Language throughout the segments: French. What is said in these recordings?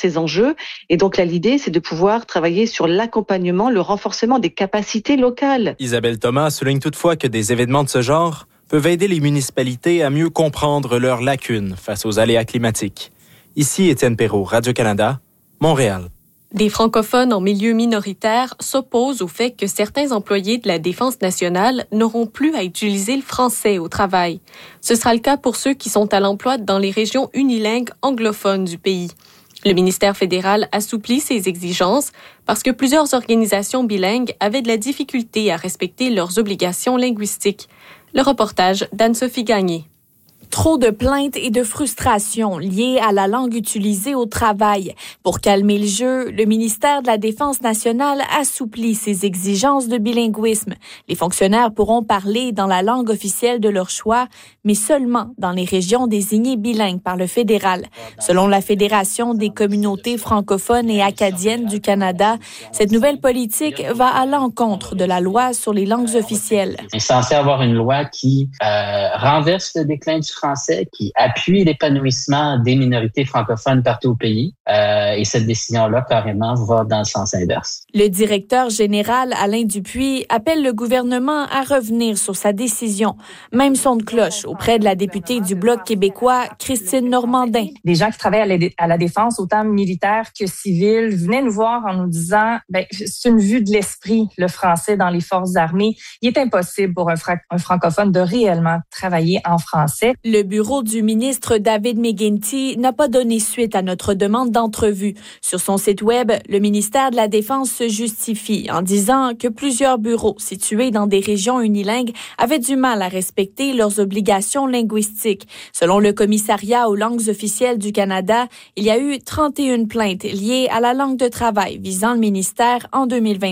ces enjeux. Et donc là, l'idée, c'est de pouvoir travailler sur l'accompagnement, le renforcement des capacités locales. Isabelle Thomas souligne toutefois que des événements de ce genre peuvent aider les municipalités à mieux comprendre leurs lacunes face aux aléas climatiques. Ici, Étienne Perrault, Radio-Canada, Montréal. Des francophones en milieu minoritaire s'opposent au fait que certains employés de la Défense nationale n'auront plus à utiliser le français au travail. Ce sera le cas pour ceux qui sont à l'emploi dans les régions unilingues anglophones du pays. Le ministère fédéral assouplit ses exigences parce que plusieurs organisations bilingues avaient de la difficulté à respecter leurs obligations linguistiques. Le reportage d'Anne-Sophie Gagné. Trop de plaintes et de frustrations liées à la langue utilisée au travail. Pour calmer le jeu, le ministère de la Défense nationale assouplit ses exigences de bilinguisme. Les fonctionnaires pourront parler dans la langue officielle de leur choix, mais seulement dans les régions désignées bilingues par le fédéral. Selon la Fédération des communautés francophones et acadiennes du Canada, cette nouvelle politique va à l'encontre de la loi sur les langues officielles. On est censé avoir une loi qui renverse le déclin du français, qui appuie l'épanouissement des minorités francophones partout au pays. Et cette décision-là, carrément, va dans le sens inverse. Le directeur général, Alain Dupuis, appelle le gouvernement à revenir sur sa décision. Même son de cloche auprès de la députée du Bloc québécois, Christine Normandin. Des gens qui travaillent à la défense, autant militaires que civils, venaient nous voir en nous disant c'est une vue de l'esprit, le français dans les forces armées. Il est impossible pour un francophone de réellement travailler en français. Le bureau du ministre David McGuinty n'a pas donné suite à notre demande d'entrevue. Sur son site web, le ministère de la Défense se justifie en disant que plusieurs bureaux situés dans des régions unilingues avaient du mal à respecter leurs obligations linguistiques. Selon le commissariat aux langues officielles du Canada, il y a eu 31 plaintes liées à la langue de travail visant le ministère en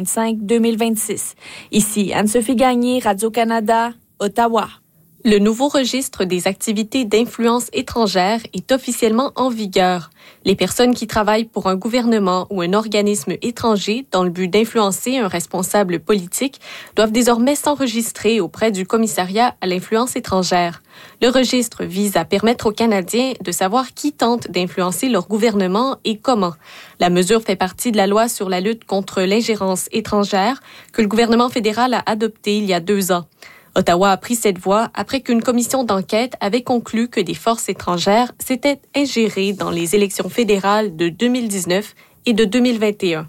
2025-2026. Ici, Anne-Sophie Gagné, Radio-Canada, Ottawa. Le nouveau registre des activités d'influence étrangère est officiellement en vigueur. Les personnes qui travaillent pour un gouvernement ou un organisme étranger dans le but d'influencer un responsable politique doivent désormais s'enregistrer auprès du commissariat à l'influence étrangère. Le registre vise à permettre aux Canadiens de savoir qui tente d'influencer leur gouvernement et comment. La mesure fait partie de la loi sur la lutte contre l'ingérence étrangère que le gouvernement fédéral a adoptée il y a 2 ans. Ottawa a pris cette voie après qu'une commission d'enquête avait conclu que des forces étrangères s'étaient ingérées dans les élections fédérales de 2019 et de 2021.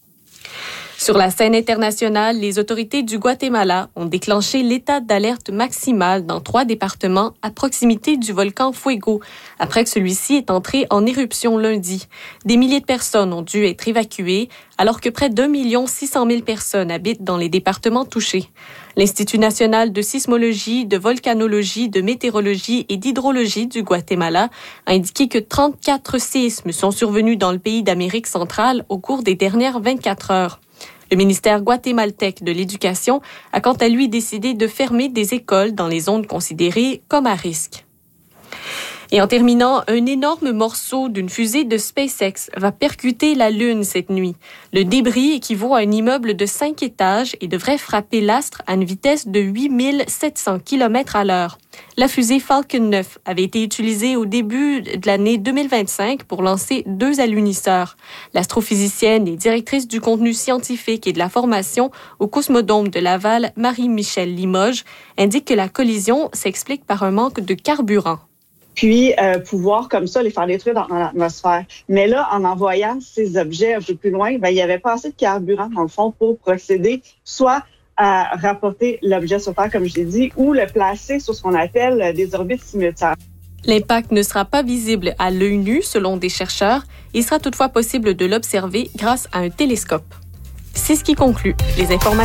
Sur la scène internationale, les autorités du Guatemala ont déclenché l'état d'alerte maximale dans 3 départements à proximité du volcan Fuego, après que celui-ci est entré en éruption lundi. Des milliers de personnes ont dû être évacuées, alors que près d'1 600 000 personnes habitent dans les départements touchés. L'Institut national de sismologie, de volcanologie, de météorologie et d'hydrologie du Guatemala a indiqué que 34 séismes sont survenus dans le pays d'Amérique centrale au cours des dernières 24 heures. Le ministère guatémaltèque de l'Éducation a quant à lui décidé de fermer des écoles dans les zones considérées comme à risque. Et en terminant, un énorme morceau d'une fusée de SpaceX va percuter la Lune cette nuit. Le débris équivaut à un immeuble de 5 étages et devrait frapper l'astre à une vitesse de 8700 km à l'heure. La fusée Falcon 9 avait été utilisée au début de l'année 2025 pour lancer 2 alunisseurs. L'astrophysicienne et directrice du contenu scientifique et de la formation au Cosmodome de Laval, Marie-Michelle Limoges, indique que la collision s'explique par un manque de carburant. Puis pouvoir comme ça les faire détruire dans l'atmosphère. Mais là, en envoyant ces objets un peu plus loin, il n'y avait pas assez de carburant, dans le fond, pour procéder soit à rapporter l'objet sur Terre, comme je l'ai dit, ou le placer sur ce qu'on appelle des orbites simultanées. L'impact ne sera pas visible à l'œil nu, selon des chercheurs. Il sera toutefois possible de l'observer grâce à un télescope. C'est ce qui conclut les informations.